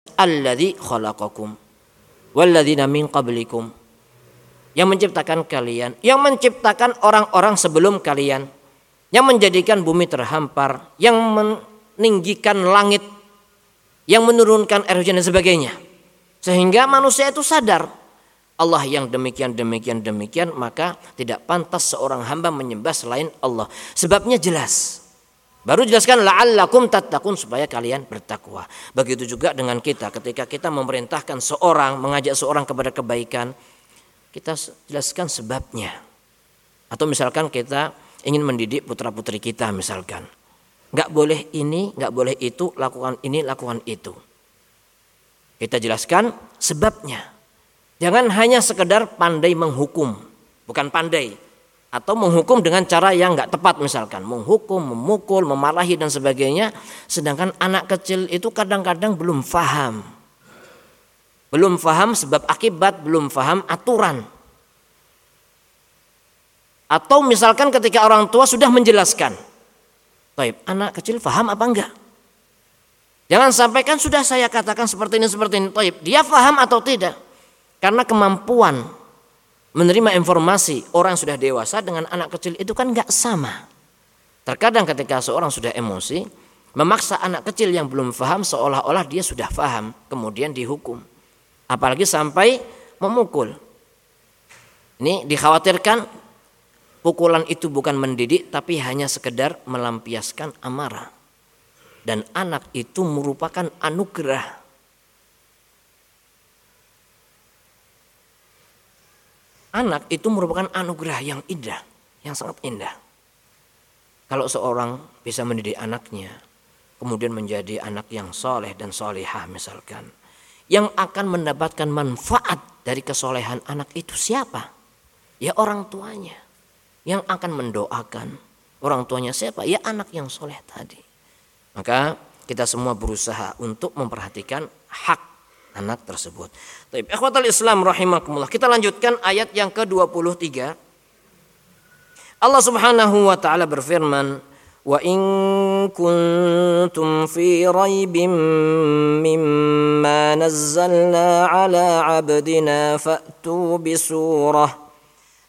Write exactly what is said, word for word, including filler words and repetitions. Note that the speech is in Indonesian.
alladzi khalaqakum walladzina min qablikum, yang menciptakan kalian, yang menciptakan orang-orang sebelum kalian, yang menjadikan bumi terhampar, yang meninggikan langit, yang menurunkan air hujan dan sebagainya. Sehingga manusia itu sadar Allah yang demikian demikian demikian, maka tidak pantas seorang hamba menyembah selain Allah. Sebabnya jelas. Baru jelaskan la'allakum tattaqun, supaya kalian bertakwa. Begitu juga dengan kita, ketika kita memerintahkan seorang, mengajak seorang kepada kebaikan, kita jelaskan sebabnya. Atau misalkan kita ingin mendidik putra-putri kita misalkan, nggak boleh ini, nggak boleh itu, lakukan ini, lakukan itu. Kita jelaskan sebabnya. Jangan hanya sekedar pandai menghukum, bukan pandai, atau menghukum dengan cara yang nggak tepat misalkan, menghukum, memukul, memarahi dan sebagainya. Sedangkan anak kecil itu kadang-kadang belum faham, belum faham sebab akibat, belum faham aturan. Atau misalkan ketika orang tua sudah menjelaskan, baik, anak kecil faham apa enggak? Jangan sampai kan sudah saya katakan seperti ini, seperti ini, baik, dia faham atau tidak? Karena kemampuan menerima informasi orang sudah dewasa dengan anak kecil itu kan enggak sama. Terkadang ketika seorang sudah emosi, memaksa anak kecil yang belum faham seolah-olah dia sudah faham, kemudian dihukum. Apalagi sampai memukul. Ini dikhawatirkan pukulan itu bukan mendidik, tapi hanya sekedar melampiaskan amarah. Dan anak itu merupakan anugerah. Anak itu merupakan anugerah yang indah, yang sangat indah. Kalau seorang bisa mendidik anaknya, kemudian menjadi anak yang soleh dan solehah misalkan, yang akan mendapatkan manfaat dari kesolehan anak itu siapa? Ya orang tuanya. Yang akan mendoakan orang tuanya siapa? Ya anak yang soleh tadi. Maka kita semua berusaha untuk memperhatikan hak anak tersebut. Baik, ikhwatal Islam rahimakumullah. Kita lanjutkan ayat yang ke dua puluh tiga. Allah Subhanahu wa taala berfirman, "Wa in kuntum fi raibin mimma nazzalna ala 'abdina fa'tu bi surah